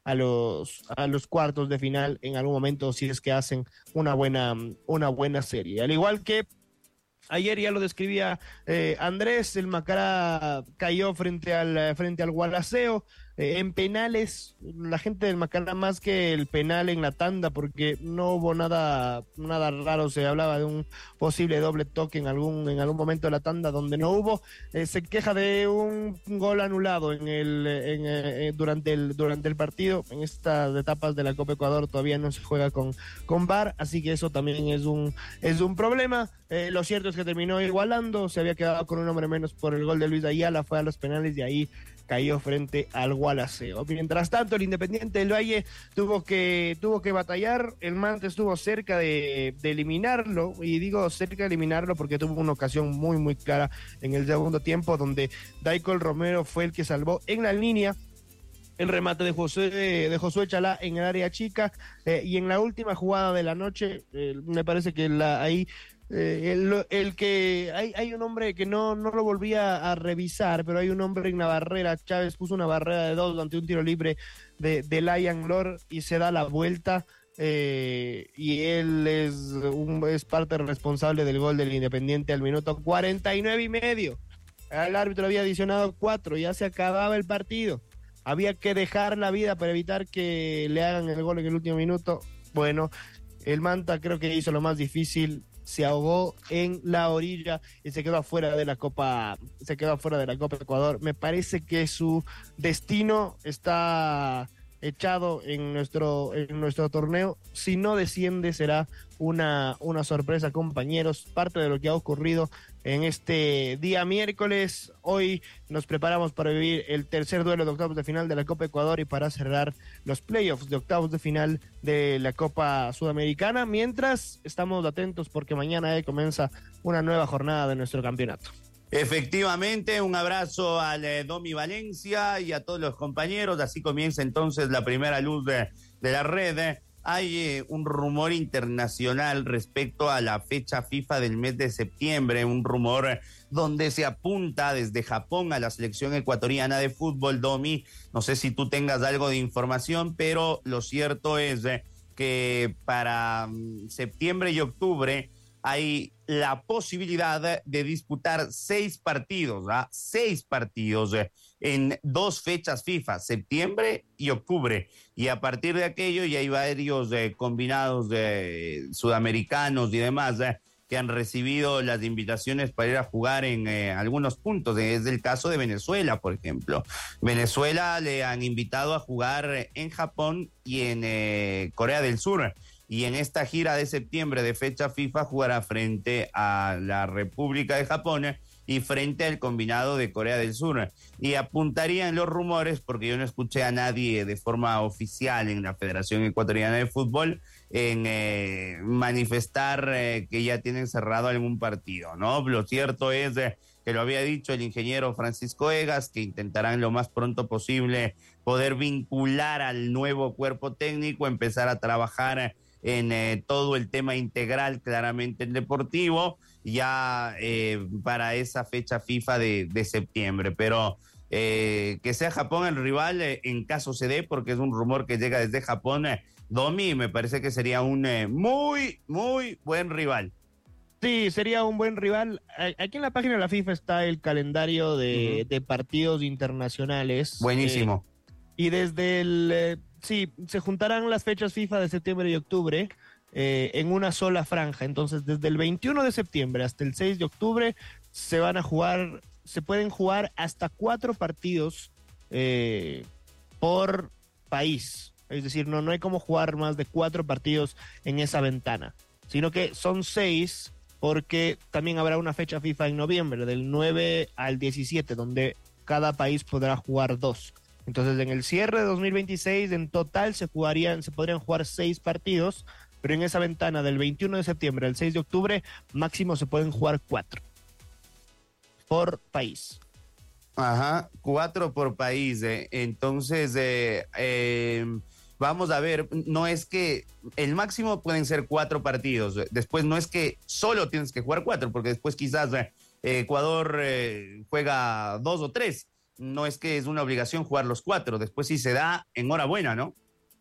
a los cuartos de final en algún momento si es que hacen una buena serie. Al igual que ayer ya lo describía Andrés, el Macará cayó frente al Gualaceo. En penales, la gente del Macará más que el penal en la tanda, porque no hubo nada raro, se hablaba de un posible doble toque en algún momento de la tanda donde no hubo. Se queja de un gol anulado durante el partido. En estas etapas de la Copa Ecuador todavía no se juega con VAR, así que eso también es un problema. Lo cierto es que terminó igualando, se había quedado con un hombre menos por el gol de Luis Ayala, fue a los penales y ahí cayó frente al Gualaceo. Mientras tanto, el Independiente del Valle tuvo que batallar. El Manta estuvo cerca de eliminarlo, y digo cerca de eliminarlo porque tuvo una ocasión muy, muy clara en el segundo tiempo, donde Daicol Romero fue el que salvó en la línea el remate de Josué Chalá en el área chica, y en la última jugada de la noche, me parece que ahí el que hay un hombre que no lo volvía a revisar, pero hay un hombre en la barrera. Chávez puso una barrera de 2 ante un tiro libre de Lion Lord y se da la vuelta, y él es parte responsable del gol del Independiente al minuto 49 y medio. El árbitro había adicionado 4, ya se acababa el partido, había que dejar la vida para evitar que le hagan el gol en el último minuto. Bueno, el Manta creo que hizo lo más difícil, se ahogó en la orilla y se quedó afuera de la Copa Ecuador. Me parece que su destino está echado en nuestro torneo. Si no desciende será una sorpresa, compañeros, parte de lo que ha ocurrido en este día miércoles. Hoy nos preparamos para vivir el tercer duelo de octavos de final de la Copa Ecuador y para cerrar los playoffs de octavos de final de la Copa Sudamericana, mientras estamos atentos porque mañana comienza una nueva jornada de nuestro campeonato. Efectivamente, un abrazo al Domi Valencia y a todos los compañeros. Así comienza entonces la primera luz de la red. Hay un rumor internacional respecto a la fecha FIFA del mes de septiembre, un rumor donde se apunta desde Japón a la selección ecuatoriana de fútbol. Domi, no sé si tú tengas algo de información, pero lo cierto es que para septiembre y octubre hay la posibilidad de disputar 6 partidos, ¿ah? 6 partidos en 2 fechas FIFA, septiembre y octubre. Y a partir de aquello ya hay varios combinados sudamericanos y demás que han recibido las invitaciones para ir a jugar en algunos puntos. Es el caso de Venezuela, por ejemplo. Venezuela le han invitado a jugar en Japón y en Corea del Sur. Y en esta gira de septiembre de fecha FIFA jugará frente a la República de Japón y frente al combinado de Corea del Sur. Y apuntarían los rumores, porque yo no escuché a nadie de forma oficial en la Federación Ecuatoriana de Fútbol en manifestar que ya tienen cerrado algún partido, ¿no? Lo cierto es que lo había dicho el ingeniero Francisco Egas, que intentarán lo más pronto posible poder vincular al nuevo cuerpo técnico, empezar a trabajar en todo el tema integral, claramente el deportivo, ya para esa fecha FIFA de septiembre. Pero que sea Japón el rival, en caso se dé, porque es un rumor que llega desde Japón, Domi, me parece que sería un muy, muy buen rival. Sí, sería un buen rival. Aquí en la página de la FIFA está el calendario de partidos internacionales. Buenísimo. Y desde sí, se juntarán las fechas FIFA de septiembre y octubre en una sola franja. Entonces, desde el 21 de septiembre hasta el 6 de octubre se pueden jugar hasta 4 partidos por país. Es decir, no hay como jugar más de 4 partidos en esa ventana, sino que son 6, porque también habrá una fecha FIFA en noviembre, del 9 al 17, donde cada país podrá jugar 2. Entonces, en el cierre de 2026, en total se podrían jugar 6 partidos, pero en esa ventana del 21 de septiembre al 6 de octubre, máximo se pueden jugar 4 por país. Ajá, 4 por país. Entonces, vamos a ver, no es que el máximo pueden ser 4 partidos. Después no es que solo tienes que jugar 4, porque después quizás Ecuador juega 2 o 3. no es que es una obligación jugar los 4, después si se da, enhorabuena, ¿no?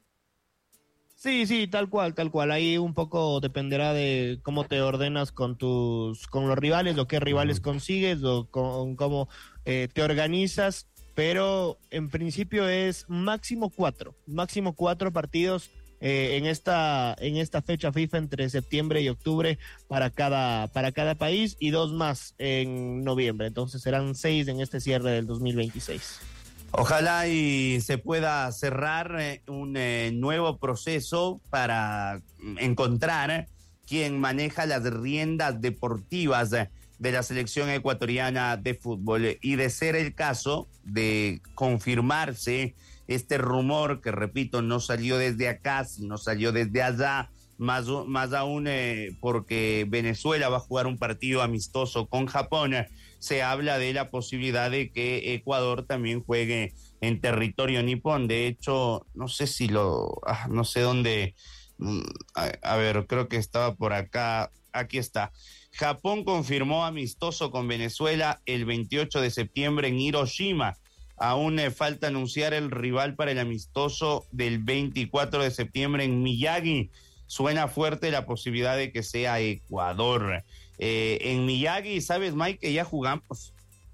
Sí, tal cual. Ahí un poco dependerá de cómo te ordenas con los rivales, o qué rivales consigues, o con cómo te organizas, pero en principio es máximo cuatro partidos en esta fecha FIFA entre septiembre y octubre para cada país, y 2 más en noviembre. Entonces serán 6 en este cierre del 2026. Ojalá y se pueda cerrar un nuevo proceso para encontrar quien maneja las riendas deportivas de la selección ecuatoriana de fútbol. Y de ser el caso de confirmarse este rumor, que repito, no salió desde acá, sino salió desde allá, más aún porque Venezuela va a jugar un partido amistoso con Japón, se habla de la posibilidad de que Ecuador también juegue en territorio nipón. De hecho, no sé si no sé dónde, a ver, creo que estaba por acá, aquí está. Japón confirmó amistoso con Venezuela el 28 de septiembre en Hiroshima. Aún falta anunciar el rival para el amistoso del 24 de septiembre en Miyagi. Suena fuerte la posibilidad de que sea Ecuador. En Miyagi, ¿sabes, Mike, que ya jugamos?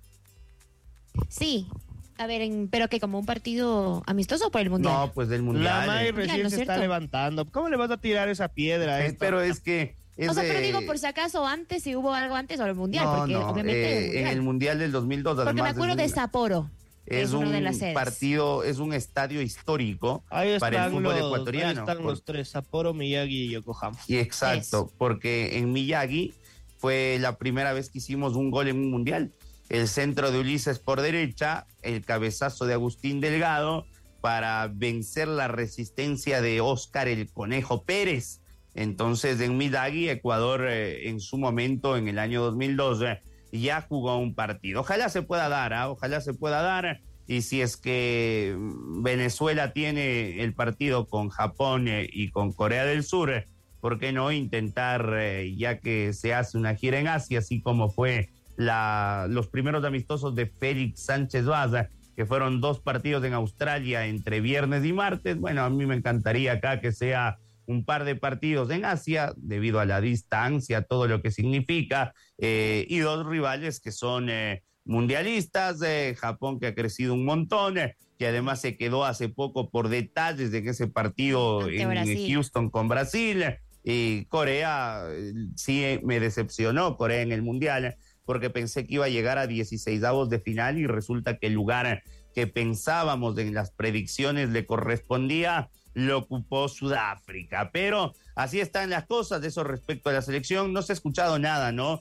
Sí. A ver, pero que como un partido amistoso por el Mundial. No, pues del Mundial. La May recién se está levantando. ¿Cómo le vas a tirar esa piedra a esto? Pero es que... pero digo, por si acaso antes, si hubo algo antes o el Mundial. No, porque obviamente en el Mundial del 2002. Porque me acuerdo de Sapporo. Es un partido, es un estadio histórico para el fútbol ecuatoriano. Ahí están los 3, Sapporo, Miyagi y Yokohama. Y exacto, porque en Miyagi fue la primera vez que hicimos un gol en un Mundial. El centro de Ulises por derecha, el cabezazo de Agustín Delgado para vencer la resistencia de Óscar el Conejo Pérez. Entonces en Miyagi, Ecuador en su momento, en el año 2012, ya jugó un partido. Ojalá se pueda dar, ojalá se pueda dar. Y si es que Venezuela tiene el partido con Japón y con Corea del Sur, ¿por qué no intentar, ya que se hace una gira en Asia, así como fue los primeros amistosos de Félix Sánchez Baza, que fueron 2 partidos en Australia entre viernes y martes? Bueno, a mí me encantaría acá que sea un par de partidos en Asia, debido a la distancia, todo lo que significa, y 2 rivales que son mundialistas, Japón, que ha crecido un montón, que además se quedó hace poco por detalles de que ese partido en Houston con Brasil, y Corea sí me decepcionó, Corea en el Mundial, porque pensé que iba a llegar a 16avos de final y resulta que el lugar que pensábamos en las predicciones le correspondía lo ocupó Sudáfrica. Pero así están las cosas, de eso respecto a la selección. No se ha escuchado nada, ¿no?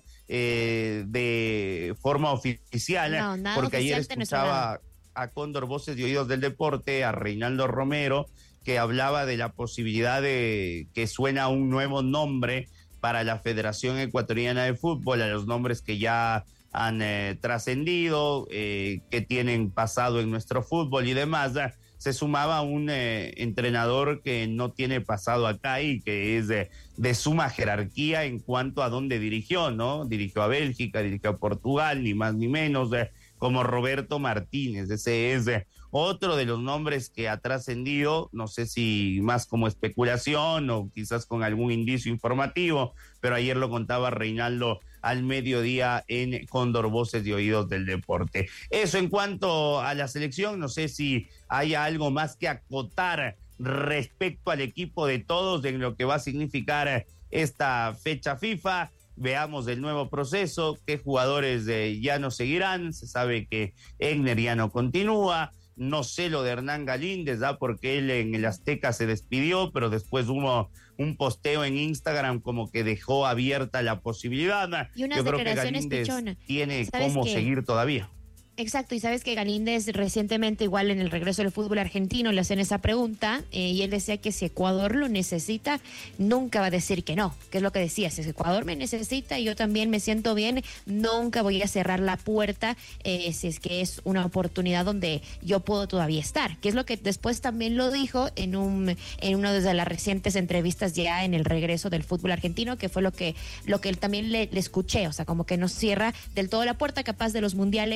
De forma oficial, no, porque oficial ayer escuchaba a Cóndor Voces y Oídos del Deporte, a Reinaldo Romero, que hablaba de la posibilidad de que suena un nuevo nombre para la Federación Ecuatoriana de Fútbol, a los nombres que ya han trascendido, que tienen pasado en nuestro fútbol y demás. Se sumaba un entrenador que no tiene pasado acá y que es de suma jerarquía en cuanto a dónde dirigió, ¿no? Dirigió a Bélgica, dirigió a Portugal, ni más ni menos, como Roberto Martínez. Ese es otro de los nombres que ha trascendido, no sé si más como especulación o quizás con algún indicio informativo, pero ayer lo contaba Reinaldo al mediodía en Cóndor Voces y Oídos del Deporte. Eso en cuanto a la selección, no sé si hay algo más que acotar respecto al equipo de todos en lo que va a significar esta fecha FIFA. Veamos el nuevo proceso, qué jugadores ya no seguirán. Se sabe que Egner ya no continúa. No sé lo de Hernán Galíndez, porque él en el Azteca se despidió, pero después hubo un posteo en Instagram como que dejó abierta la posibilidad. Y unas Yo creo declaraciones, que Galíndez Pichón, tiene cómo seguir todavía. Exacto, y sabes que Galíndez recientemente, igual en el regreso del fútbol argentino, le hacen esa pregunta y él decía que si Ecuador lo necesita, nunca va a decir que no, que es lo que decía, si Ecuador me necesita y yo también me siento bien, nunca voy a cerrar la puerta si es que es una oportunidad donde yo puedo todavía estar, que es lo que después también lo dijo en una de las recientes entrevistas ya en el regreso del fútbol argentino, que fue lo que él también le escuché, o sea, como que no cierra del todo la puerta, capaz de los mundiales, sí,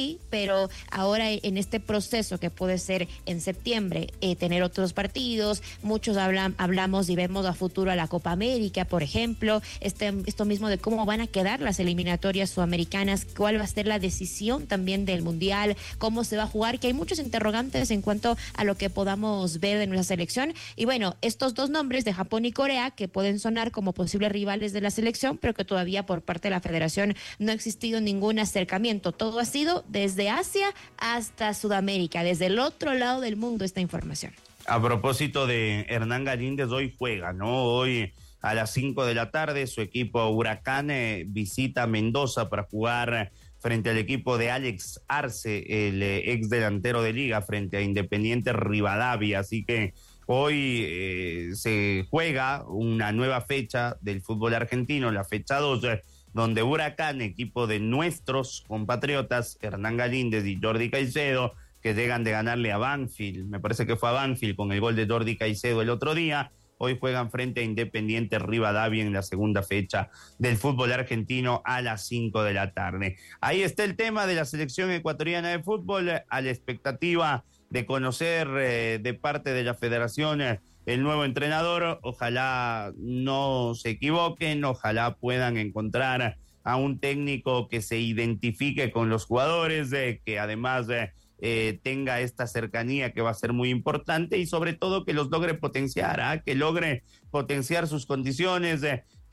sí, pero ahora en este proceso que puede ser en septiembre, tener otros partidos, muchos hablamos y vemos a futuro a la Copa América, por ejemplo, esto mismo de cómo van a quedar las eliminatorias sudamericanas, cuál va a ser la decisión también del Mundial, cómo se va a jugar, que hay muchos interrogantes en cuanto a lo que podamos ver de nuestra selección. Y bueno, estos dos nombres de Japón y Corea, que pueden sonar como posibles rivales de la selección, pero que todavía por parte de la federación no ha existido ningún acercamiento. Todo ha sido desde Asia hasta Sudamérica, desde el otro lado del mundo esta información. A propósito de Hernán Galíndez, hoy juega, ¿no? Hoy a las 5 de la tarde su equipo Huracán visita Mendoza para jugar frente al equipo de Alex Arce, el ex delantero de Liga, frente a Independiente Rivadavia. Así que hoy se juega una nueva fecha del fútbol argentino, la fecha 2, donde Huracán, equipo de nuestros compatriotas, Hernán Galíndez y Jordi Caicedo, que llegan de ganarle a Banfield, me parece que fue a Banfield con el gol de Jordi Caicedo el otro día, hoy juegan frente a Independiente Rivadavia en la segunda fecha del fútbol argentino a las 5 de la tarde. Ahí está el tema de la selección ecuatoriana de fútbol, a la expectativa de conocer de parte de la federación el nuevo entrenador. Ojalá no se equivoquen, ojalá puedan encontrar a un técnico que se identifique con los jugadores, que además tenga esta cercanía que va a ser muy importante y sobre todo que los logre potenciar, que logre potenciar sus condiciones,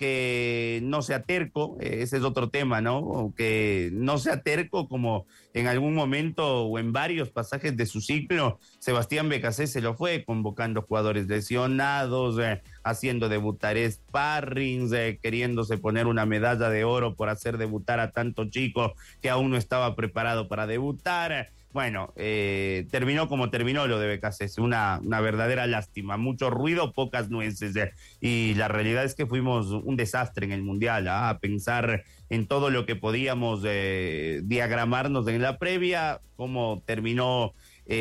que no sea terco, ese es otro tema, ¿no? Que no sea terco como en algún momento o en varios pasajes de su ciclo, Sebastián Becasés se lo fue convocando jugadores lesionados, haciendo debutar sparrings, queriéndose poner una medalla de oro por hacer debutar a tanto chico que aún no estaba preparado para debutar. Bueno, terminó como terminó lo de Becasés, una verdadera lástima, mucho ruido, pocas nueces, y la realidad es que fuimos un desastre en el Mundial, a pensar en todo lo que podíamos diagramarnos en la previa, cómo terminó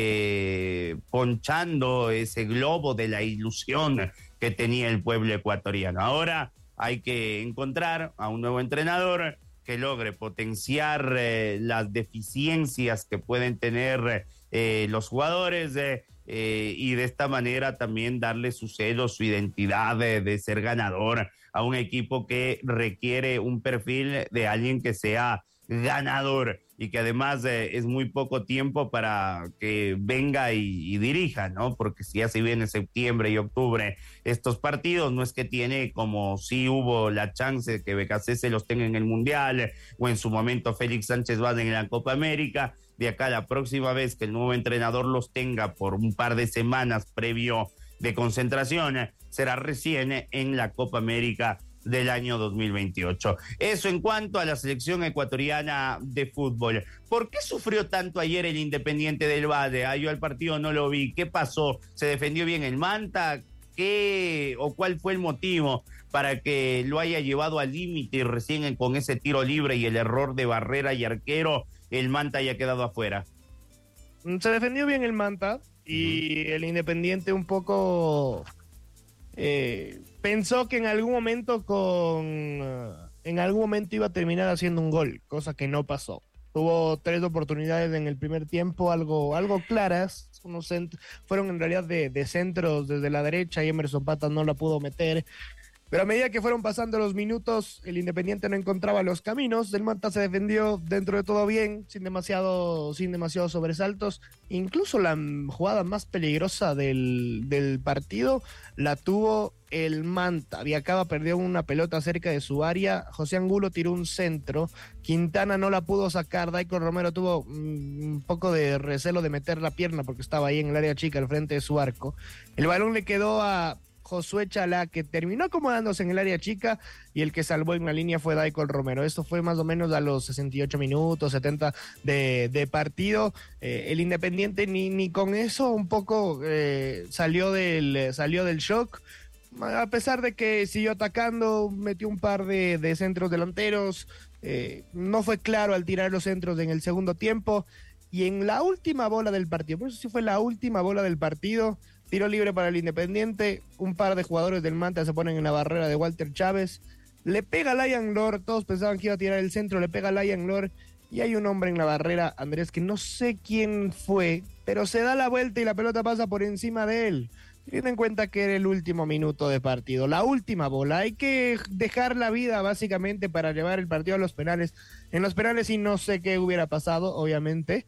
ponchando ese globo de la ilusión que tenía el pueblo ecuatoriano. Ahora hay que encontrar a un nuevo entrenador que logre potenciar las deficiencias que pueden tener los jugadores y de esta manera también darle su celo, su identidad de ser ganador a un equipo que requiere un perfil de alguien que sea ganador y que además es muy poco tiempo para que venga y dirija, ¿no? Porque si ya se viene septiembre y octubre estos partidos, no es que tiene como si hubo la chance de que Becasés se los tenga en el Mundial o en su momento Félix Sánchez Vaz en la Copa América. De acá la próxima vez que el nuevo entrenador los tenga por un par de semanas previo de concentración, será recién en la Copa América del año 2028. Eso en cuanto a la selección ecuatoriana de fútbol. ¿Por qué sufrió tanto ayer el Independiente del Valle? Yo al partido no lo vi. ¿Qué pasó? ¿Se defendió bien el Manta? ¿Qué o cuál fue el motivo para que lo haya llevado al límite y recién con ese tiro libre y el error de Barrera y arquero el Manta haya quedado afuera? Se defendió bien el Manta y el Independiente un poco pensó que en algún momento iba a terminar haciendo un gol, cosa que no pasó. Tuvo 3 oportunidades en el primer tiempo, algo claras. Fueron en realidad de centros desde la derecha y Emerson Patas no la pudo meter. Pero a medida que fueron pasando los minutos, el Independiente no encontraba los caminos. El Manta se defendió dentro de todo bien, sin demasiados sobresaltos. Incluso la jugada más peligrosa del partido la tuvo el Manta. Viacaba perdió una pelota cerca de su área. José Angulo tiró un centro. Quintana no la pudo sacar. Daicon Romero tuvo un poco de recelo de meter la pierna porque estaba ahí en el área chica, al frente de su arco. El balón le quedó a Josué Chalá, que terminó acomodándose en el área chica, y el que salvó en la línea fue Daicon Romero. Esto fue más o menos a los 68 minutos, 70 de partido. El Independiente ni con eso un poco salió del shock, a pesar de que siguió atacando, metió un par de centros delanteros, no fue claro al tirar los centros en el segundo tiempo, y en la última bola del partido, por eso sí fue la última bola del partido, tiro libre para el Independiente, un par de jugadores del Manta se ponen en la barrera de Walter Chávez, le pega a Lion Lord, todos pensaban que iba a tirar el centro, le pega a Lion Lord y hay un hombre en la barrera, Andrés, que no sé quién fue, pero se da la vuelta y la pelota pasa por encima de él. Teniendo en cuenta que era el último minuto de partido, la última bola, hay que dejar la vida básicamente para llevar el partido a los penales. En los penales sí no sé qué hubiera pasado, obviamente,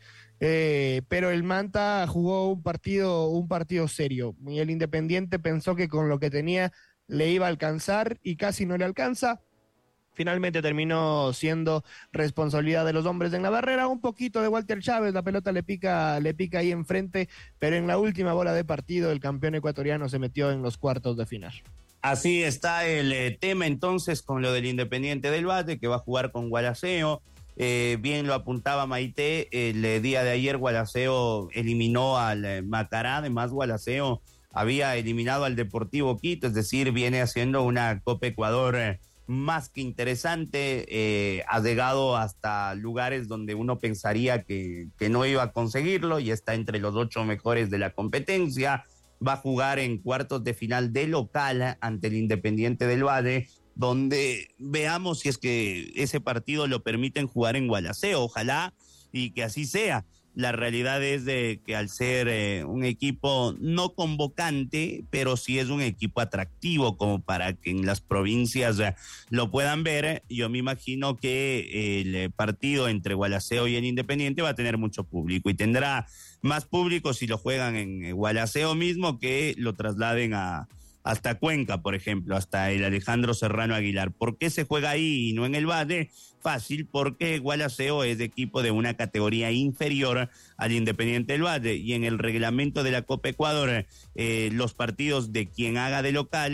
pero el Manta jugó un partido serio y el Independiente pensó que con lo que tenía le iba a alcanzar y casi no le alcanza. Finalmente terminó siendo responsabilidad de los hombres en la barrera, un poquito de Walter Chávez, la pelota le pica ahí enfrente, pero en la última bola de partido el campeón ecuatoriano se metió en los cuartos de final. Así está el tema entonces con lo del Independiente del Valle, que va a jugar con Gualaceo. Bien lo apuntaba Maite, el día de ayer Gualaceo eliminó al Macará, además Gualaceo había eliminado al Deportivo Quito, es decir, viene haciendo una Copa Ecuador más que interesante, ha llegado hasta lugares donde uno pensaría que no iba a conseguirlo y está entre los 8 mejores de la competencia. Va a jugar en cuartos de final de local ante el Independiente del Valle, donde veamos si es que ese partido lo permiten jugar en Gualaceo, ojalá y que así sea. La realidad es de que al ser un equipo no convocante, pero sí es un equipo atractivo como para que en las provincias lo puedan ver, yo me imagino que el partido entre Gualaceo y el Independiente va a tener mucho público y tendrá más público si lo juegan en Gualaceo mismo que lo trasladen hasta Cuenca, por ejemplo, hasta el Alejandro Serrano Aguilar. ¿Por qué se juega ahí y no en el Valle? Fácil, porque Gualaceo es de equipo de una categoría inferior al Independiente del Valle y en el reglamento de la Copa Ecuador los partidos de quien haga de local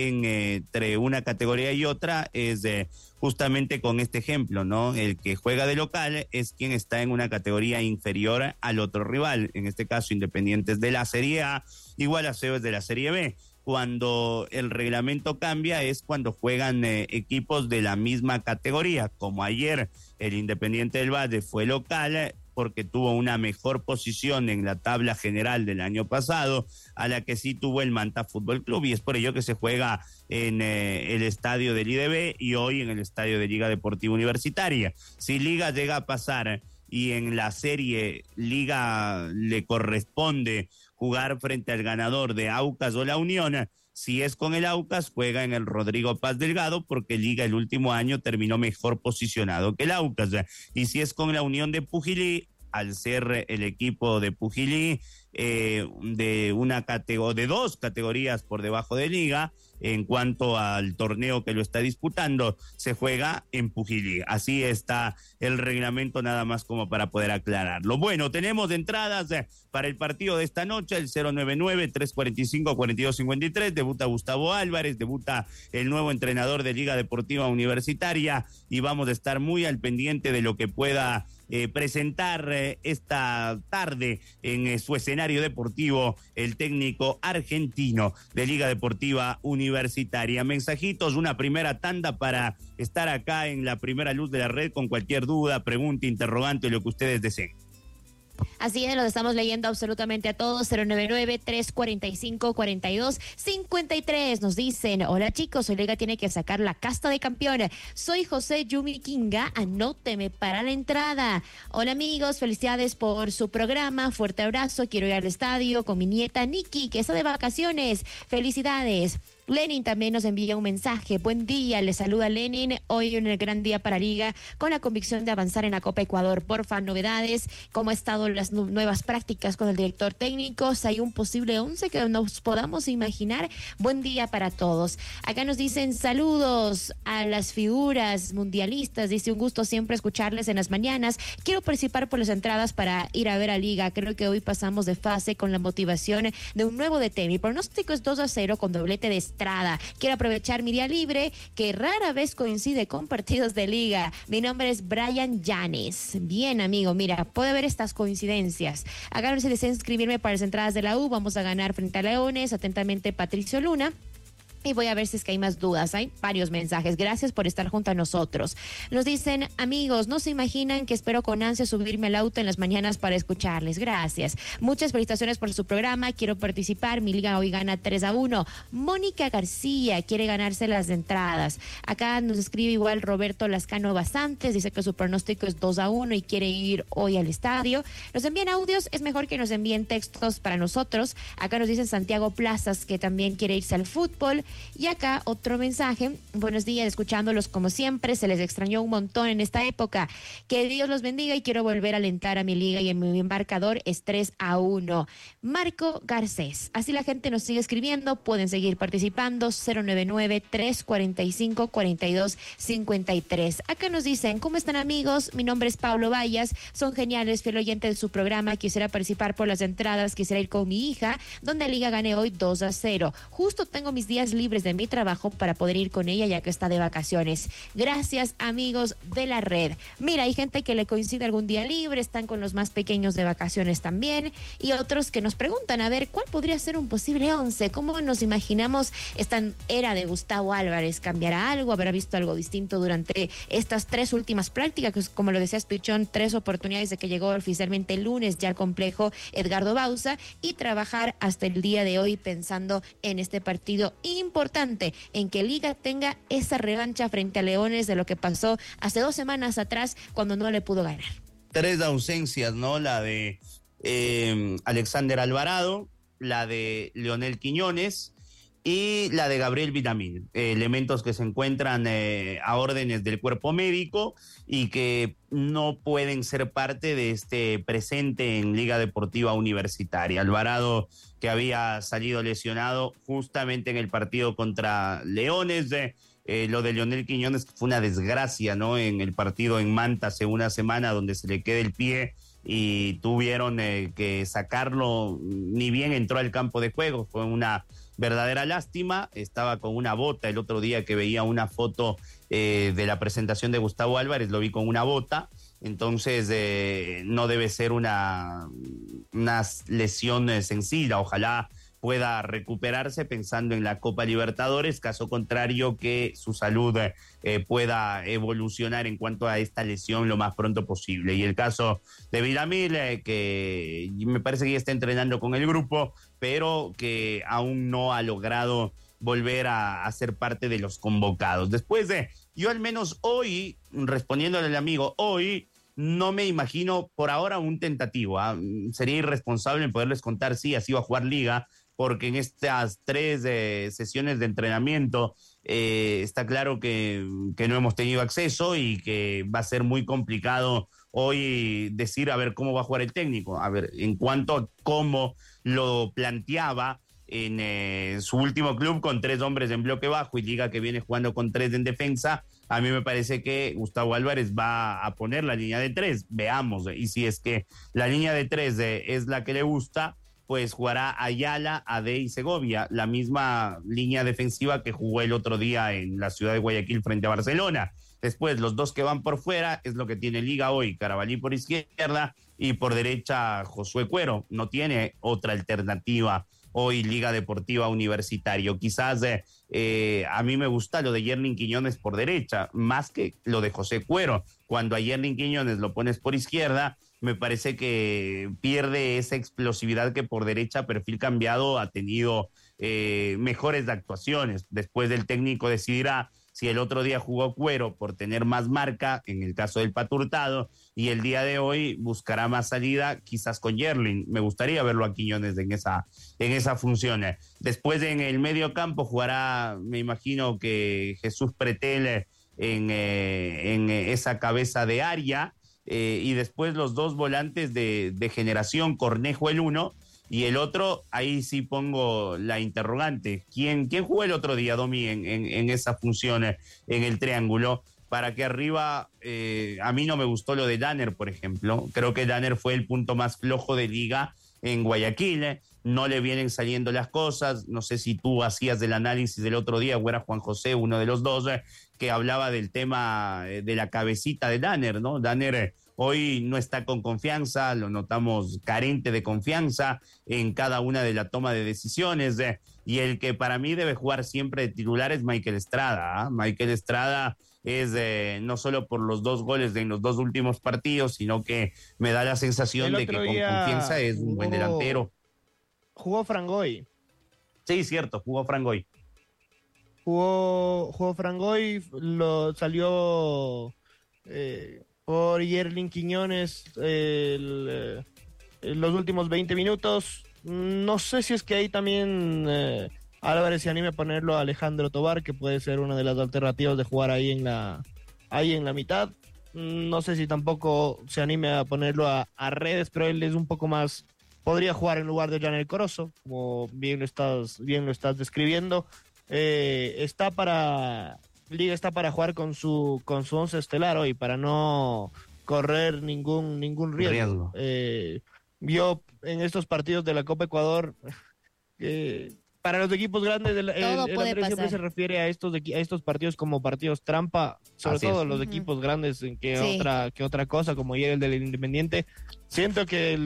entre una categoría y otra es justamente con este ejemplo, ¿no? El que juega de local es quien está en una categoría inferior al otro rival, en este caso Independiente es de la Serie A y Gualaceo es de la Serie B. Cuando el reglamento cambia es cuando juegan equipos de la misma categoría, como ayer el Independiente del Valle fue local porque tuvo una mejor posición en la tabla general del año pasado, a la que sí tuvo el Manta Fútbol Club, y es por ello que se juega en el estadio del IDB y hoy en el estadio de Liga Deportiva Universitaria. Si Liga llega a pasar y en la serie Liga le corresponde jugar frente al ganador de Aucas o La Unión, si es con el Aucas, juega en el Rodrigo Paz Delgado, porque Liga el último año terminó mejor posicionado que el Aucas. Y si es con la Unión de Pujilí, al ser el equipo de Pujilí de una categoría, de 2 categorías por debajo de Liga, en cuanto al torneo que lo está disputando, se juega en Pujilí. Así está el reglamento, nada más como para poder aclararlo. Bueno, tenemos entradas para el partido de esta noche, el 099-345-4253, debuta Gustavo Álvarez, debuta el nuevo entrenador de Liga Deportiva Universitaria y vamos a estar muy al pendiente de lo que pueda presentar esta tarde en su escenario deportivo el técnico argentino de Liga Deportiva Universitaria. Mensajitos, una primera tanda para estar acá en la primera luz de la red con cualquier duda, pregunta, interrogante, lo que ustedes deseen. Así es, los estamos leyendo absolutamente a todos. 099-345-4253. Nos dicen: hola chicos, hoy Liga tiene que sacar la casta de campeón. Soy José Yumi Kinga, anóteme para la entrada. Hola amigos, felicidades por su programa, fuerte abrazo, quiero ir al estadio con mi nieta Nikki, que está de vacaciones. Felicidades. Lenin también nos envía un mensaje. Buen día, le saluda Lenin. Hoy un gran día para Liga, con la convicción de avanzar en la Copa Ecuador. Porfa, novedades, cómo han estado las nuevas prácticas con el director técnico, si hay un posible 11 que nos podamos imaginar. Buen día para todos. Acá nos dicen saludos a las figuras mundialistas. Dice: un gusto siempre escucharles en las mañanas. Quiero participar por las entradas para ir a ver a Liga. Creo que hoy pasamos de fase con la motivación de un nuevo DT. Mi pronóstico es 2-0 con doblete de Estrada. Quiero aprovechar mi día libre, que rara vez coincide con partidos de Liga. Mi nombre es Brian Llanes. Bien, amigo, mira, puede haber estas coincidencias. Acá no se desea inscribirme para las entradas de la U. Vamos a ganar frente a Leones. Atentamente, Patricio Luna. Y voy a ver si es que hay más dudas. Hay varios mensajes. Gracias por estar junto a nosotros. Nos dicen, amigos, no se imaginan que espero con ansia subirme al auto en las mañanas para escucharles. Gracias. Muchas felicitaciones por su programa. Quiero participar. Mi liga hoy gana 3-1. Mónica García quiere ganarse las entradas. Acá nos escribe igual Roberto Lascano Basantes. Dice que su pronóstico es 2-1 y quiere ir hoy al estadio. Nos envían audios. Es mejor que nos envíen textos para nosotros. Acá nos dicen Santiago Plazas que también quiere irse al fútbol. Y acá otro mensaje, buenos días, escuchándolos como siempre, se les extrañó un montón en esta época, que Dios los bendiga y quiero volver a alentar a mi liga y en mi embarcador es 3-1. Marco Garcés, así la gente nos sigue escribiendo, pueden seguir participando, 099-345-4253. Acá nos dicen, ¿cómo están amigos? Mi nombre es Pablo Vallas, son geniales, fiel oyente de su programa, quisiera participar por las entradas, quisiera ir con mi hija, donde la liga gane hoy 2-0. Justo tengo mis días libres de mi trabajo para poder ir con ella ya que está de vacaciones. Gracias amigos de la red. Mira, hay gente que le coincide algún día libre, están con los más pequeños de vacaciones también y otros que nos preguntan a ver cuál podría ser un posible 11, cómo nos imaginamos esta era de Gustavo Álvarez, ¿cambiará algo? ¿Habrá visto algo distinto durante estas 3 últimas prácticas? Que como lo decías Pichón, 3 oportunidades de que llegó oficialmente el lunes ya al complejo Edgardo Bauza y trabajar hasta el día de hoy pensando en este partido importante en que Liga tenga esa revancha frente a Leones de lo que pasó hace 2 semanas atrás cuando no le pudo ganar. 3 ausencias, ¿no? La de Alexander Alvarado, la de Leonel Quiñones y la de Gabriel Villamil, elementos que se encuentran a órdenes del cuerpo médico y que no pueden ser parte de este presente en Liga Deportiva Universitaria. Alvarado, que había salido lesionado justamente en el partido contra Leones, lo de Leonel Quiñones fue una desgracia, ¿no? En el partido en Manta hace una semana donde se le queda el pie y tuvieron que sacarlo, ni bien entró al campo de juego, fue una verdadera lástima. Estaba con una bota el otro día que veía una foto de la presentación de Gustavo Álvarez, lo vi con una bota, entonces no debe ser una lesión sencilla, ojalá pueda recuperarse pensando en la Copa Libertadores, caso contrario que su salud pueda evolucionar en cuanto a esta lesión lo más pronto posible. Y el caso de Villamil, que me parece que ya está entrenando con el grupo, pero que aún no ha logrado volver a ser parte de los convocados. Después yo al menos hoy, respondiéndole al amigo, hoy no me imagino por ahora un tentativo. Sería irresponsable en poderles contar si así va a jugar Liga, porque en estas 3 sesiones de entrenamiento está claro que no hemos tenido acceso y que va a ser muy complicado hoy decir a ver cómo va a jugar el técnico. A ver, en cuanto a cómo lo planteaba en su último club con 3 hombres en bloque bajo y Liga que viene jugando con 3 en defensa, a mí me parece que Gustavo Álvarez va a poner la línea de 3. Veamos, y si es que la línea de 3 es la que le gusta, pues jugará Ayala, Ade y Segovia, la misma línea defensiva que jugó el otro día en la ciudad de Guayaquil frente a Barcelona. Después, los 2 que van por fuera es lo que tiene Liga hoy, Carabalí por izquierda y por derecha Josué Cuero. No tiene otra alternativa hoy Liga Deportiva Universitario. Quizás a mí me gusta lo de Yerlin Quiñones por derecha, más que lo de José Cuero. Cuando a Yerlin Quiñones lo pones por izquierda, me parece que pierde esa explosividad que por derecha, perfil cambiado, ha tenido mejores actuaciones. Después del técnico decidirá si el otro día jugó Cuero por tener más marca, en el caso del Pato Hurtado, y el día de hoy buscará más salida, quizás con Yerlin. Me gustaría verlo a Quiñones en esa función. Después en el medio campo jugará, me imagino que Jesús Pretel en esa cabeza de área, y después los 2 volantes de generación, Cornejo el uno, y el otro, ahí sí pongo la interrogante. ¿Quién jugó el otro día, Domi, en esa función, en el triángulo? Para que arriba, a mí no me gustó lo de Danner, por ejemplo. Creo que Danner fue el punto más flojo de Liga en Guayaquil. No le vienen saliendo las cosas. No sé si tú hacías del análisis del otro día o era Juan José, uno de los dos, que hablaba del tema de la cabecita de Danner, ¿no? Danner hoy no está con confianza, lo notamos carente de confianza en cada una de la toma de decisiones, y el que para mí debe jugar siempre de titular es Michael Estrada, ¿eh? Michael Estrada es no solo por los 2 goles en los 2 últimos partidos, sino que me da la sensación de que con confianza es un buen delantero. Jugó Frangoy. Sí, cierto, jugó Frangoy. Jugó Frangoy, salió por Yerlin Quiñones los últimos 20 minutos. No sé si es que ahí también Álvarez se anime a ponerlo a Alejandro Tobar, que puede ser una de las alternativas de jugar ahí en la mitad. No sé si tampoco se anime a ponerlo a Redes, pero él es un poco más, podría jugar en lugar de Janel Corozo, como bien lo estás describiendo. Liga está para jugar con su once estelar hoy, para no correr ningún riesgo. Vio en estos partidos de la Copa Ecuador para los equipos grandes el Andrés siempre se refiere a estos partidos como partidos trampa, sobre todo los equipos grandes que otra cosa, como ayer el del Independiente. Siento que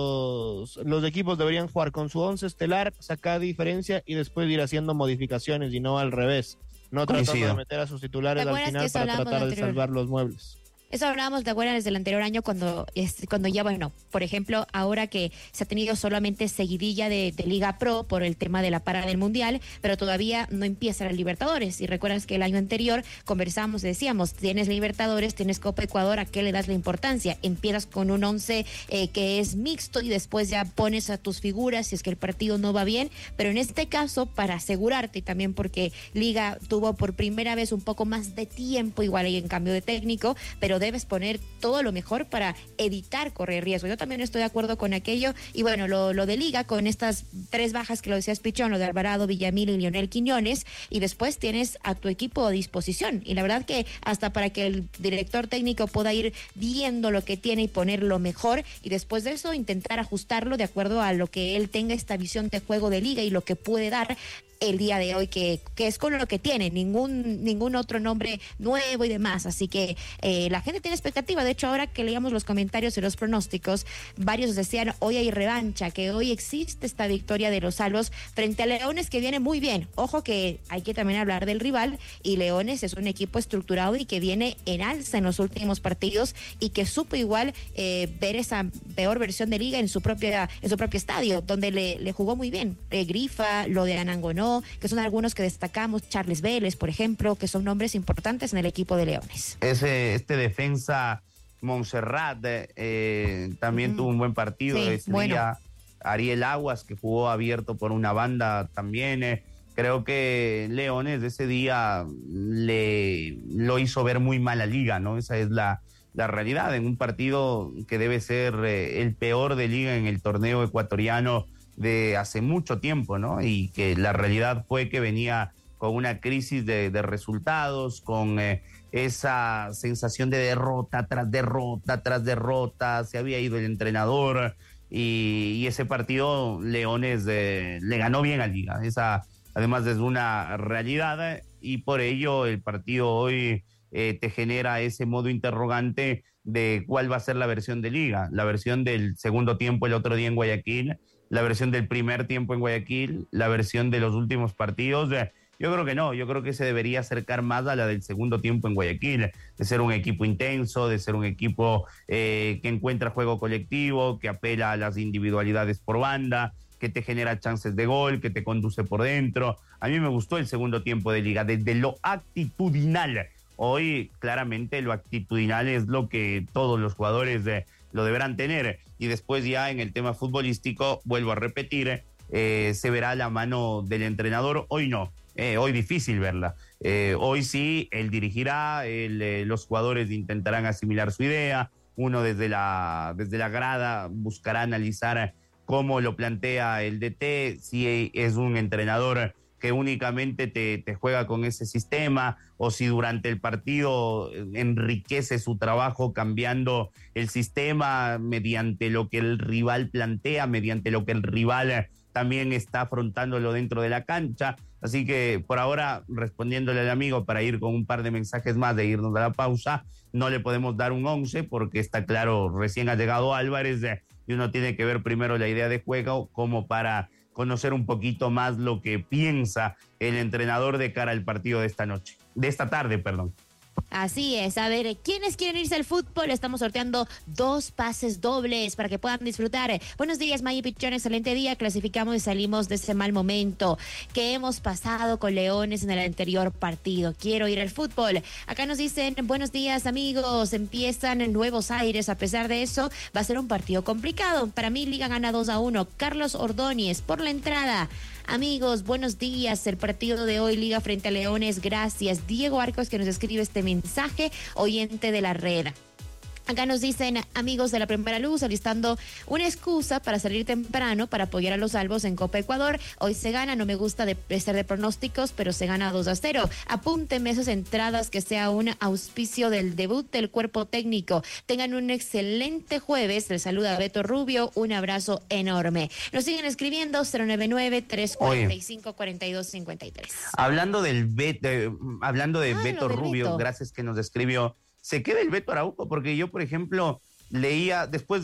los equipos deberían jugar con su once estelar, sacar diferencia y después ir haciendo modificaciones y no al revés, no tratando de meter a sus titulares al final para tratar de salvar los muebles. Eso hablábamos, ¿te acuerdas, desde el anterior año cuando ya, bueno, por ejemplo, ahora que se ha tenido solamente seguidilla de Liga Pro por el tema de la para del Mundial, pero todavía no empieza la Libertadores? Y recuerdas que el año anterior conversábamos y decíamos, tienes Libertadores, tienes Copa Ecuador, ¿a qué le das la importancia? Empiezas con un 11 que es mixto y después ya pones a tus figuras si es que el partido no va bien, pero en este caso, para asegurarte y también porque Liga tuvo por primera vez un poco más de tiempo, igual ahí en cambio de técnico, pero debes poner todo lo mejor para evitar correr riesgo. Yo también estoy de acuerdo con aquello. Y bueno, lo de Liga, con estas 3 bajas que lo decías, Pichón, lo de Alvarado, Villamil y Lionel Quiñones, y después tienes a tu equipo a disposición. Y la verdad que hasta para que el director técnico pueda ir viendo lo que tiene y poner lo mejor, y después de eso intentar ajustarlo de acuerdo a lo que él tenga esta visión de juego de Liga y lo que puede dar el día de hoy, que es con lo que tiene, ningún otro nombre nuevo y demás. Así que la gente tiene expectativa. De hecho, ahora que leíamos los comentarios y los pronósticos, varios decían, hoy hay revancha, que hoy existe esta victoria de los Salvos frente a Leones, que viene muy bien. Ojo que hay que también hablar del rival, y Leones es un equipo estructurado y que viene en alza en los últimos partidos y que supo igual ver esa peor versión de Liga en su propio estadio, donde le jugó muy bien. Grifa, lo de Anangonó, que son algunos que destacamos, Charles Vélez, por ejemplo, que son nombres importantes en el equipo de Leones. Este defensa Montserrat también tuvo un buen partido. Día Ariel Aguas, que jugó abierto por una banda también. Creo que Leones ese día lo hizo ver muy mal a Liga, ¿no? Esa es la realidad, en un partido que debe ser el peor de Liga en el torneo ecuatoriano de hace mucho tiempo, ¿no? Y que la realidad fue que venía con una crisis de resultados, con esa sensación de derrota tras derrota tras derrota. Se había ido el entrenador y ese partido Leones le ganó bien a Liga. Esa además es una realidad, y por ello el partido hoy te genera ese modo interrogante de cuál va a ser la versión de Liga, la versión del segundo tiempo el otro día en Guayaquil, la versión del primer tiempo en Guayaquil, la versión de los últimos partidos. Yo creo que no, yo creo que se debería acercar más a la del segundo tiempo en Guayaquil, de ser un equipo intenso, de ser un equipo que encuentra juego colectivo, que apela a las individualidades por banda, que te genera chances de gol, que te conduce por dentro. A mí me gustó el segundo tiempo de Liga, desde lo actitudinal. Hoy claramente lo actitudinal es lo que todos los jugadores lo deberán tener, y después ya en el tema futbolístico, vuelvo a repetir, se verá la mano del entrenador. Hoy no, hoy difícil verla. Hoy sí, él dirigirá, los jugadores intentarán asimilar su idea, uno desde la grada buscará analizar cómo lo plantea el DT, si es un entrenador que únicamente te juega con ese sistema, o si durante el partido enriquece su trabajo cambiando el sistema mediante lo que el rival plantea, mediante lo que el rival también está afrontándolo dentro de la cancha. Así que por ahora, respondiéndole al amigo para ir con un par de mensajes más de irnos a la pausa, no le podemos dar un 11 porque está claro, recién ha llegado Álvarez y uno tiene que ver primero la idea de juego como para conocer un poquito más lo que piensa el entrenador de cara al partido de esta tarde, perdón. Así es, a ver, ¿quiénes quieren irse al fútbol? Estamos sorteando 2 pases dobles para que puedan disfrutar. Buenos días, May y Pichón, excelente día, clasificamos y salimos de ese mal momento que hemos pasado con Leones en el anterior partido. Quiero ir al fútbol. Acá nos dicen, buenos días amigos, empiezan en nuevos aires, a pesar de eso va a ser un partido complicado. Para mí Liga gana 2-1, Carlos Ordóñez por la entrada. Amigos, buenos días. El partido de hoy, Liga frente a Leones, gracias. Diego Arcos que nos escribe este mensaje, oyente de la red. Acá nos dicen, amigos de la Primera Luz, alistando una excusa para salir temprano para apoyar a los albos en Copa Ecuador. Hoy se gana, no me gusta ser de pronósticos, pero se gana 2-0. Apúntenme esas entradas, que sea un auspicio del debut del cuerpo técnico. Tengan un excelente jueves. Les saluda Beto Rubio, un abrazo enorme. Nos siguen escribiendo 099-345-4253. Hablando de Beto Rubio, Beto. Gracias que nos escribió. ¿Se queda el Beto Araujo? Porque yo, por ejemplo, leía después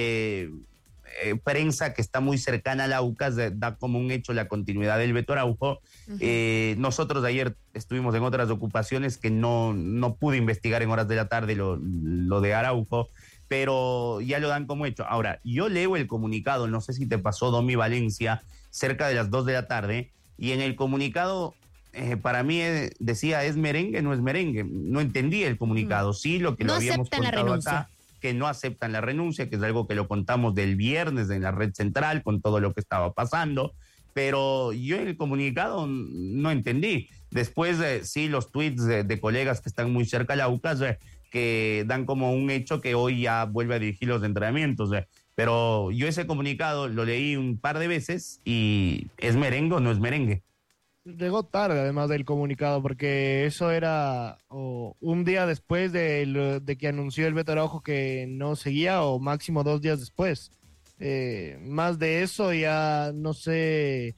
prensa que está muy cercana al Aucas, da como un hecho la continuidad del Beto Araujo. Uh-huh. Nosotros ayer estuvimos en otras ocupaciones que no pude investigar en horas de la tarde lo de Araujo, pero ya lo dan como hecho. Ahora, yo leo el comunicado, no sé si te pasó, Domi Valencia, cerca de las 2 de la tarde, y en el comunicado... para mí decía, ¿es merengue? No es merengue. No entendí el comunicado. Sí, lo que no lo habíamos contado acá, que no aceptan la renuncia, que es algo que lo contamos del viernes en la red central con todo lo que estaba pasando, pero yo en el comunicado no entendí. Después sí los tweets de colegas que están muy cerca a la UCAS que dan como un hecho que hoy ya vuelve a dirigir los entrenamientos. Pero yo ese comunicado lo leí un par de veces y ¿es merengue o no es merengue? Llegó tarde, además del comunicado, porque eso era un día después de que anunció el Beto Araujo que no seguía, o máximo 2 días después. Más de eso ya no sé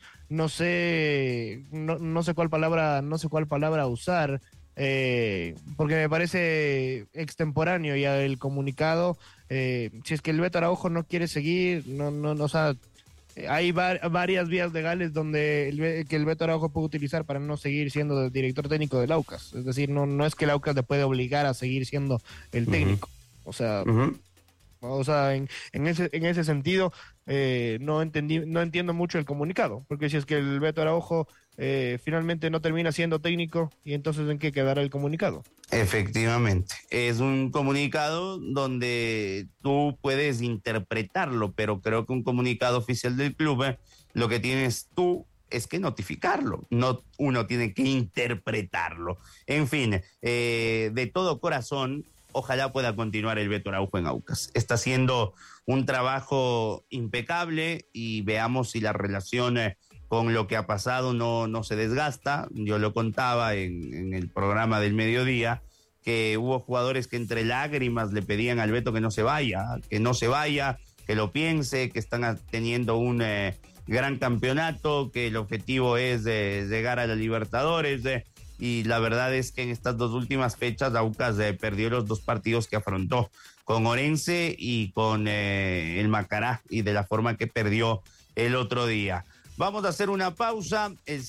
cuál palabra usar, porque me parece extemporáneo ya el comunicado. Si es que el Beto Araujo no quiere seguir, o sea, hay varias vías legales donde que el Beto Araujo puede utilizar para no seguir siendo el director técnico del Aucas. Es decir, no es que el Aucas le puede obligar a seguir siendo el técnico. O sea, en ese sentido no entiendo mucho el comunicado, porque si es que el Beto Araujo finalmente no termina siendo técnico, ¿y entonces en qué quedará el comunicado? Efectivamente, es un comunicado donde tú puedes interpretarlo, pero creo que un comunicado oficial del club, lo que tienes tú es que notificarlo, no uno tiene que interpretarlo. En fin, de todo corazón, ojalá pueda continuar el Beto Araujo en Aucas. Está haciendo un trabajo impecable y veamos si la relación con lo que ha pasado no se desgasta. Yo lo contaba en el programa del mediodía, que hubo jugadores que entre lágrimas le pedían al Beto que no se vaya, que lo piense, que están teniendo un gran campeonato, que el objetivo es llegar a la Libertadores, y la verdad es que en estas 2 últimas fechas Aucas perdió los 2 partidos que afrontó, con Orense y con el Macará, y de la forma que perdió el otro día. Vamos a hacer una pausa, el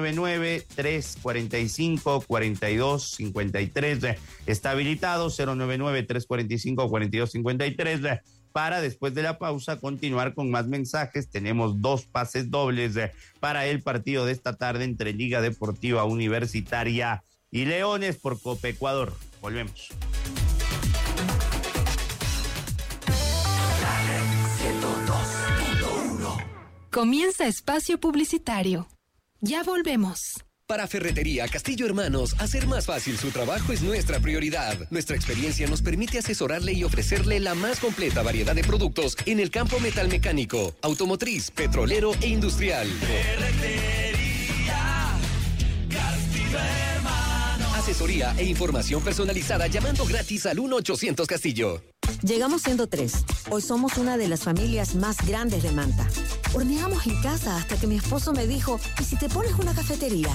099-345-4253 está habilitado, 099-345-4253, para después de la pausa continuar con más mensajes. Tenemos 2 pases dobles para el partido de esta tarde entre Liga Deportiva Universitaria y Leones por Copa Ecuador. Volvemos. Comienza espacio publicitario. Ya volvemos. Para Ferretería Castillo Hermanos, hacer más fácil su trabajo es nuestra prioridad. Nuestra experiencia nos permite asesorarle y ofrecerle la más completa variedad de productos en el campo metalmecánico, automotriz, petrolero e industrial. Ferretería Castillo Hermanos. Asesoría e información personalizada llamando gratis al 1-800 Castillo. Llegamos siendo 3. Hoy somos una de las familias más grandes de Manta. Horneamos en casa hasta que mi esposo me dijo, ¿y si te pones una cafetería?